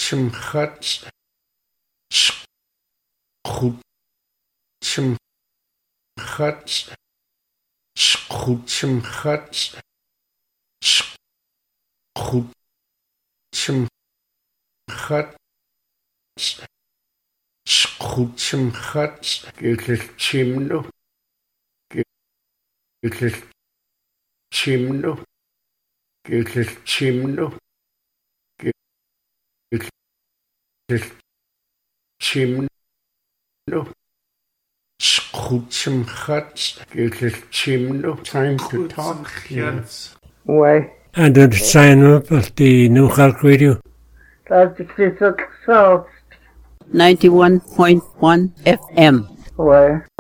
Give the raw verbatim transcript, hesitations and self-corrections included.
Schutschimchatz, Schutschimchatz, Schutschimchatz, Schutschimchatz, Schutschimchatz, Gilchimno, Gilchimno, Gilchimno, Gilchimno, Schutschimchatz, Gilchimno. Time to talk. Yes. Why? And the sign up of the New York Radio. That's the South. ninety-one point one F M. Why?